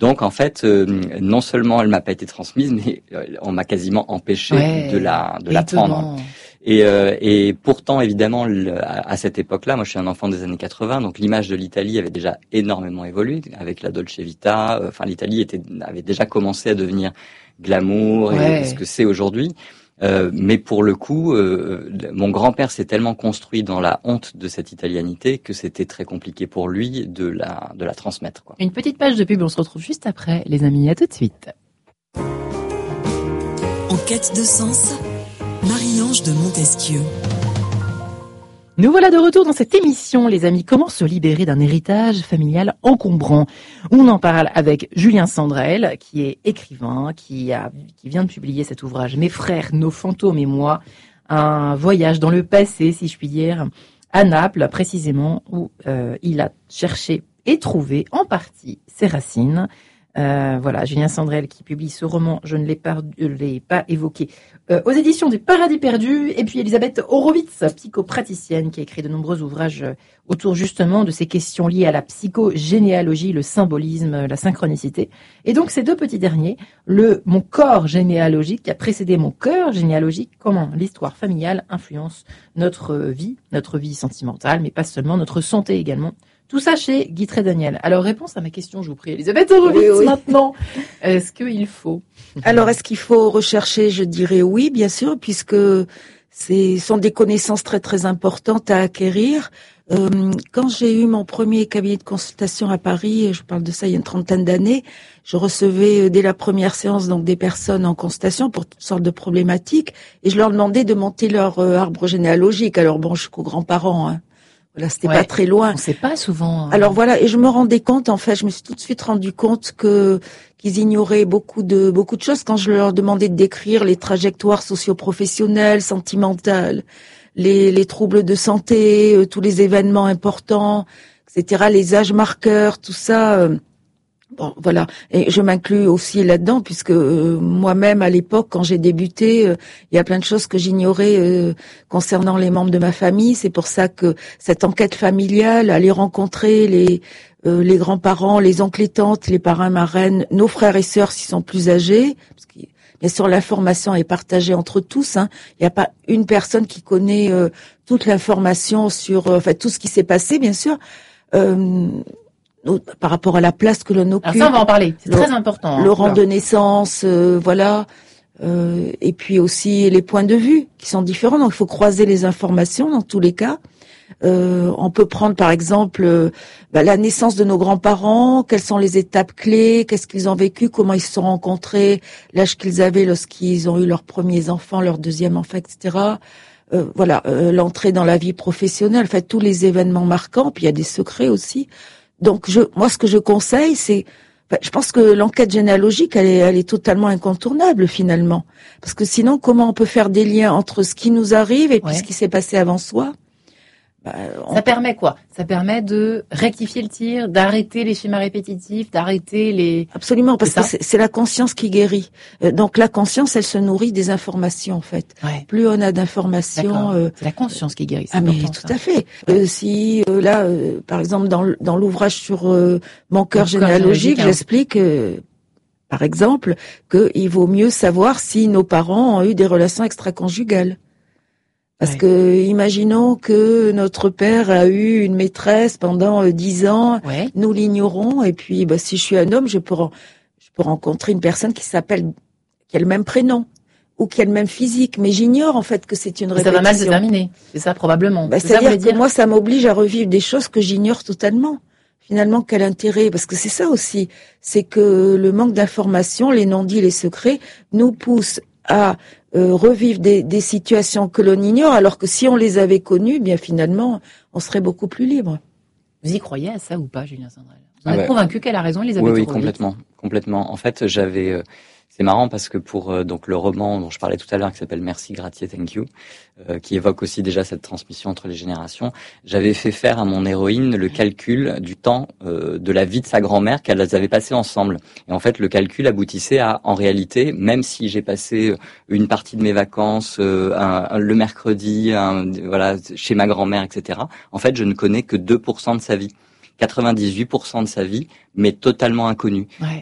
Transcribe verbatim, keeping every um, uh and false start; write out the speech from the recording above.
Donc en fait, euh, non seulement elle m'a pas été transmise, mais euh, on m'a quasiment empêché ouais, de la de l'apprendre. Et, euh, et pourtant, évidemment, le, à, à cette époque-là, moi je suis un enfant des années quatre-vingts, donc l'image de l'Italie avait déjà énormément évolué avec la Dolce Vita. Euh, enfin, l'Italie était avait déjà commencé à devenir glamour ouais. et ce que c'est aujourd'hui. Euh, mais pour le coup, euh, mon grand-père s'est tellement construit dans la honte de cette italianité que c'était très compliqué pour lui de la de la transmettre, quoi. Une petite page de pub, on se retrouve juste après, les amis. À tout de suite. En quête de sens, Marie-Ange de Montesquieu. Nous voilà de retour dans cette émission, les amis. Comment se libérer d'un héritage familial encombrant? On en parle avec Julien Sandrel, qui est écrivain, qui a, qui vient de publier cet ouvrage, Mes frères, nos fantômes et moi, un voyage dans le passé, si je puis dire, à Naples, précisément, où euh, il a cherché et trouvé en partie ses racines. Euh, voilà, Julien Sandrel qui publie ce roman, je ne l'ai pas, je l'ai pas évoqué, euh, aux éditions du Paradis Perdu. Et puis Elisabeth Horowitz, psychopraticienne, qui a écrit de nombreux ouvrages autour justement de ces questions liées à la psychogénéalogie, le symbolisme, la synchronicité. Et donc ces deux petits derniers, le Mon corps généalogique qui a précédé Mon cœur généalogique, comment l'histoire familiale influence notre vie, notre vie sentimentale, mais pas seulement, notre santé également. Tout ça chez Guy Trédaniel. Alors, réponse à ma question, je vous prie, Elisabeth Horowitz, oui, oui. Maintenant. Est-ce qu'il faut Alors, est-ce qu'il faut rechercher? Je dirais oui, bien sûr, puisque ce sont des connaissances très, très importantes à acquérir. Euh, quand j'ai eu mon premier cabinet de consultation à Paris, je parle de ça il y a une trentaine d'années, je recevais dès la première séance donc des personnes en consultation pour toutes sortes de problématiques, et je leur demandais de monter leur euh, arbre généalogique. Alors bon, jusqu'aux grands-parents, hein. Voilà, c'était ouais, pas très loin. On sait pas souvent. Hein. Alors voilà, et je me rendais compte, en fait, je me suis tout de suite rendu compte que qu'ils ignoraient beaucoup de beaucoup de choses quand je leur demandais de décrire les trajectoires socio-professionnelles, sentimentales, les les troubles de santé, euh, tous les événements importants, et cetera, les âges marqueurs, tout ça. Euh, Bon, voilà. Et je m'inclus aussi là-dedans, puisque euh, moi-même, à l'époque, quand j'ai débuté, euh, il y a plein de choses que j'ignorais euh, concernant les membres de ma famille. C'est pour ça que cette enquête familiale, aller rencontrer les euh, les grands-parents, les oncles et tantes, les parrains, marraines, nos frères et sœurs s'ils sont plus âgés, parce que bien sûr l'information est partagée entre tous. Hein. Il n'y a pas une personne qui connaît euh, toute l'information sur, euh, enfin tout ce qui s'est passé, bien sûr. Euh, par rapport à la place que l'on occupe. Alors ça, on va en parler. C'est le, très important. Le hein, rang de naissance, euh, voilà. Euh, et puis aussi les points de vue qui sont différents. Donc, il faut croiser les informations dans tous les cas. Euh, on peut prendre, par exemple, euh, bah, la naissance de nos grands-parents. Quelles sont les étapes clés? Qu'est-ce qu'ils ont vécu? Comment ils se sont rencontrés? L'âge qu'ils avaient lorsqu'ils ont eu leurs premiers enfants, leur deuxième enfant, et cetera. Euh, voilà, euh, l'entrée dans la vie professionnelle. En fait, tous les événements marquants. Puis il y a des secrets aussi. Donc, je, moi, ce que je conseille, c'est, enfin, je pense que l'enquête généalogique, elle est, elle est totalement incontournable finalement, parce que sinon, comment on peut faire des liens entre ce qui nous arrive et puis ouais. ce qui s'est passé avant soi? Bah, on... Ça permet quoi? Ça permet de rectifier le tir, d'arrêter les schémas répétitifs, d'arrêter les... Absolument, parce c'est que c'est, c'est la conscience qui guérit. Euh, donc la conscience, elle se nourrit des informations en fait. Ouais. Plus on a d'informations... Euh... C'est la conscience qui guérit. Ah mais tout ça. à fait. Euh, si euh, là, euh, par exemple, dans, dans l'ouvrage sur euh, mon cœur généalogique, hein. j'explique... Euh, par exemple, qu'il vaut mieux savoir si nos parents ont eu des relations extraconjugales. Parce ouais. que, imaginons que notre père a eu une maîtresse pendant dix ans, ouais. nous l'ignorons, et puis, bah, si je suis un homme, je peux, je peux rencontrer une personne qui s'appelle, qui a le même prénom, ou qui a le même physique, mais j'ignore, en fait, que c'est une répétition. Ça va mal se terminer. C'est ça, probablement. Bah, c'est-à-dire ça, que dire... moi, ça m'oblige à revivre des choses que j'ignore totalement. Finalement, quel intérêt? Parce que c'est ça aussi. C'est que le manque d'information, les non-dits, les secrets, nous poussent à Euh, revivre des, des situations que l'on ignore, alors que si on les avait connues, bien finalement, on serait beaucoup plus libre. Vous y croyez à ça ou pas, Julien Sandrel? Vous ah êtes ouais. convaincu qu'elle a raison, Elisabeth Oui, oui, Horowitz? complètement, complètement. En fait, j'avais, euh, c'est marrant parce que pour euh, donc le roman dont je parlais tout à l'heure, qui s'appelle Merci, Grazie, Thank You, euh, qui évoque aussi déjà cette transmission entre les générations, j'avais fait faire à mon héroïne le calcul du temps euh, de la vie de sa grand-mère qu'elles avaient passé ensemble. Et en fait, le calcul aboutissait à, en réalité, même si j'ai passé une partie de mes vacances euh, un, un, le mercredi, un, voilà, chez ma grand-mère, et cetera. En fait, je ne connais que deux pour cent de sa vie. quatre-vingt-dix-huit pour cent de sa vie, mais totalement inconnue. Ouais.